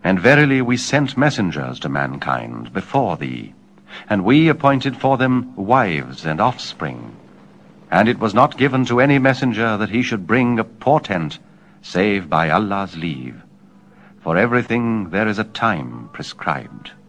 And verily we sent messengers to mankind before thee, and we appointed for them wives and offspring. And it was not given to any messenger that he should bring a portent, save by Allah's leave. For everything there is a time prescribed.